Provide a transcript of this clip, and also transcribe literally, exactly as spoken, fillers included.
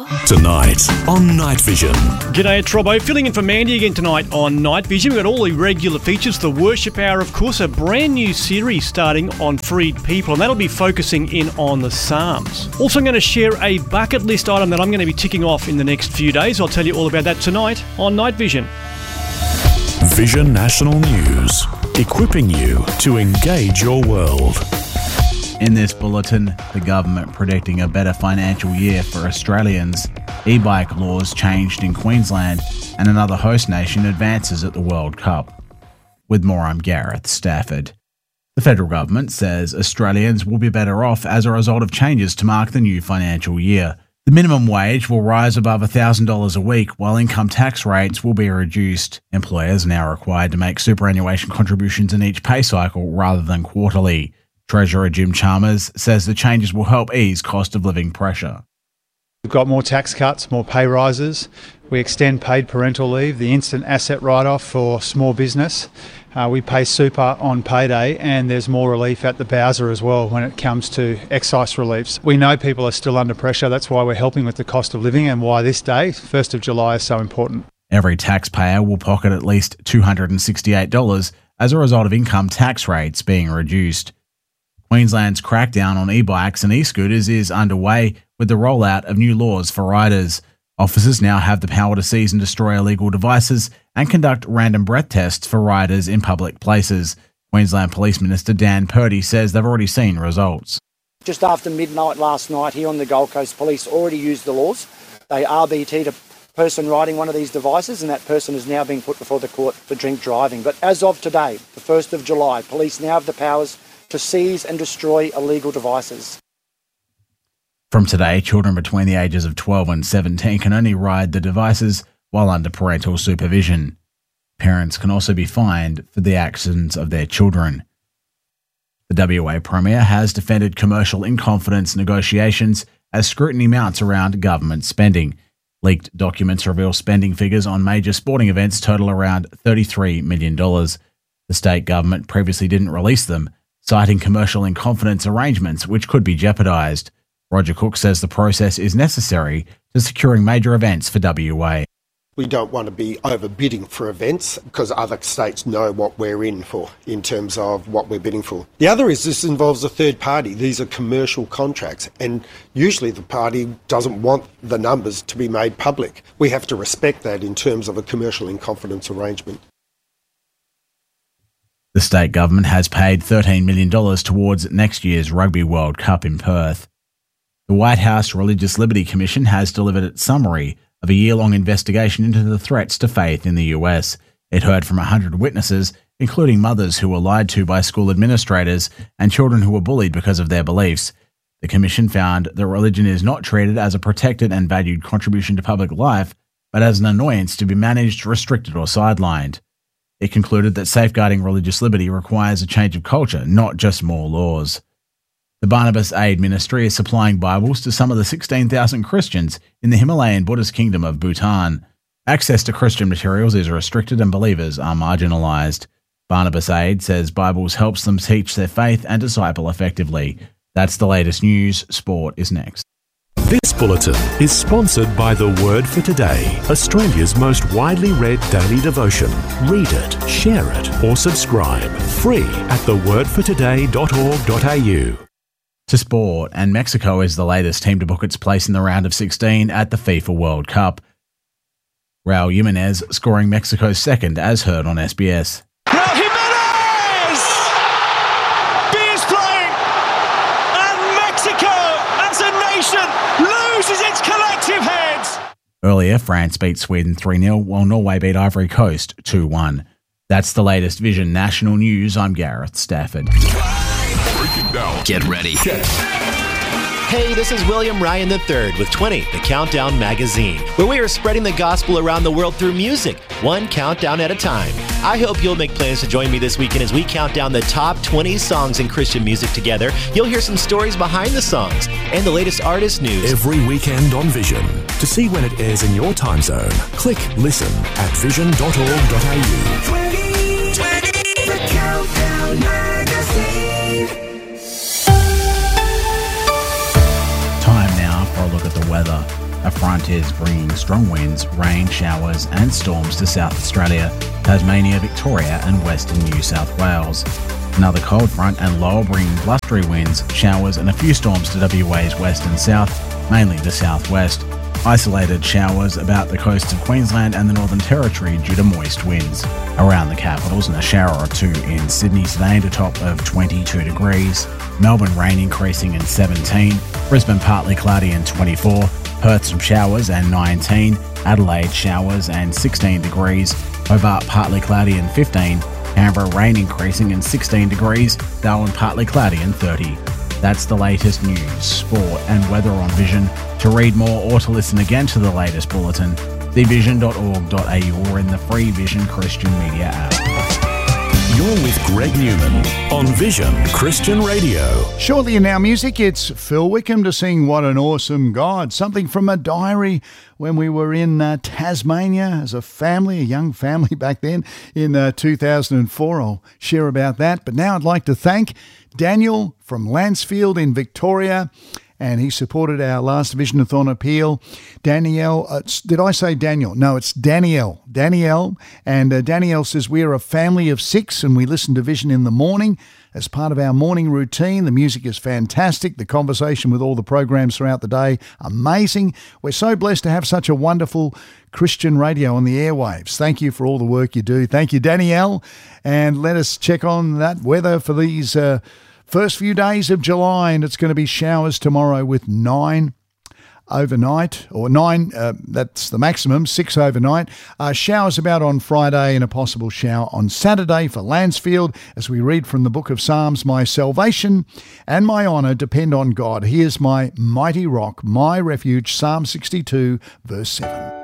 Tonight on Night Vision. G'day, it's Robbo. Filling in for Mandy again tonight on Night Vision. We've got all the regular features. The Worship Hour, of course, a brand new series starting on freed people, and that'll be focusing in on the Psalms. Also, I'm going to share a bucket list item that I'm going to be ticking off in the next few days. I'll tell you all about that tonight on Night Vision. Vision National News, equipping you to engage your world. In this bulletin, the government predicting a better financial year for Australians, e-bike laws changed in Queensland, and another host nation advances at the World Cup. With more, I'm Gareth Stafford. The federal government says Australians will be better off as a result of changes to mark the new financial year. The minimum wage will rise above one thousand dollars a week, while income tax rates will be reduced. Employers are now required to make superannuation contributions in each pay cycle rather than quarterly. Treasurer Jim Chalmers says the changes will help ease cost of living pressure. We've got more tax cuts, more pay rises. We extend paid parental leave, the instant asset write-off for small business. Uh, we pay super on payday, and there's more relief at the Bowser as well when it comes to excise reliefs. We know people are still under pressure. That's why we're helping with the cost of living and why this day, first of July, is so important. Every taxpayer will pocket at least two hundred sixty-eight dollars as a result of income tax rates being reduced. Queensland's crackdown on e-bikes and e-scooters is underway with the rollout of new laws for riders. Officers now have the power to seize and destroy illegal devices and conduct random breath tests for riders in public places. Queensland Police Minister Dan Purdy says they've already seen results. Just after midnight last night here on the Gold Coast, police already used the laws. They R B T'd a person riding one of these devices, and that person is now being put before the court for drink driving. But as of today, the first of July, police now have the powers to seize and destroy illegal devices. From today, children between the ages of twelve and seventeen can only ride the devices while under parental supervision. Parents can also be fined for the actions of their children. The W A Premier has defended commercial in-confidence negotiations as scrutiny mounts around government spending. Leaked documents reveal spending figures on major sporting events total around thirty-three million dollars. The state government previously didn't release them, citing commercial in-confidence arrangements which could be jeopardised. Roger Cook says the process is necessary to securing major events for W A. We don't want to be overbidding for events because other states know what we're in for in terms of what we're bidding for. The other is this involves a third party. These are commercial contracts, and usually the party doesn't want the numbers to be made public. We have to respect that in terms of a commercial in-confidence arrangement. The state government has paid thirteen million dollars towards next year's Rugby World Cup in Perth. The White House Religious Liberty Commission has delivered its summary of a year-long investigation into the threats to faith in the U S. It heard from one hundred witnesses, including mothers who were lied to by school administrators and children who were bullied because of their beliefs. The commission found that religion is not treated as a protected and valued contribution to public life, but as an annoyance to be managed, restricted or sidelined. It concluded that safeguarding religious liberty requires a change of culture, not just more laws. The Barnabas Aid Ministry is supplying Bibles to some of the sixteen thousand Christians in the Himalayan Buddhist kingdom of Bhutan. Access to Christian materials is restricted and believers are marginalised. Barnabas Aid says Bibles helps them teach their faith and disciple effectively. That's the latest news. Sport is next. This bulletin is sponsored by The Word for Today, Australia's most widely read daily devotion. Read it, share it, or subscribe. Free at the word for today dot org dot a u. To sport, and Mexico is the latest team to book its place in the round of sixteen at the FIFA World Cup. Raul Jimenez scoring Mexico's second, as heard on S B S. Raul Jimenez! Beers playing, and Mexico, as a nation, loses its collective heads. Earlier, France beat Sweden three nil, while Norway beat Ivory Coast two one. That's the latest Vision National News. I'm Gareth Stafford. Get ready. Hey, this is William Ryan the third with twenty, the Countdown Magazine, where we are spreading the gospel around the world through music, one countdown at a time. I hope you'll make plans to join me this weekend as we count down the top twenty songs in Christian music together. You'll hear some stories behind the songs and the latest artist news. Every weekend on Vision. To see when it airs in your time zone, click listen at vision dot org dot a u. twenty twenty, the Countdown Magazine. Time now for a look at the weather. A front is bringing strong winds, rain, showers and storms to South Australia, Tasmania, Victoria and western New South Wales. Another cold front and lower bringing blustery winds, showers and a few storms to W A's west and south, mainly the southwest. Isolated showers about the coast of Queensland and the Northern Territory due to moist winds. Around the capitals, and a shower or two in Sydney today at a top of twenty-two degrees. Melbourne rain increasing in seventeen. Brisbane partly cloudy and twenty-four. Perth some showers and nineteen. Adelaide showers and sixteen degrees. Hobart partly cloudy and fifteen. Canberra rain increasing and sixteen degrees. Darwin partly cloudy and thirty. That's the latest news, sport and weather on Vision. To read more or to listen again to the latest bulletin, see vision dot org dot a u or in the free Vision Christian Media app. You're with Greg Newman on Vision Christian Radio. Shortly in our music, it's Phil Wickham to sing What an Awesome God, something from a diary when we were in uh, Tasmania as a family, a young family back then in uh, two thousand four. I'll share about that. But now I'd like to thank Daniel from Lancefield in Victoria, and he supported our last Vision-a-thon appeal. Danielle, uh, did I say Daniel? No, it's Danielle. Danielle, and uh, Danielle says, we are a family of six and we listen to Vision in the morning as part of our morning routine. The music is fantastic. The conversation with all the programs throughout the day, amazing. We're so blessed to have such a wonderful Christian radio on the airwaves. Thank you for all the work you do. Thank you, Danielle. And let us check on that weather for these uh, first few days of July, and it's going to be showers tomorrow with nine overnight, or nine, uh, that's the maximum, six overnight. Uh, showers about on Friday and a possible shower on Saturday for Lancefield as we read from the book of Psalms, my salvation and my honour depend on God. He is my mighty rock, my refuge, Psalm sixty-two, verse seven.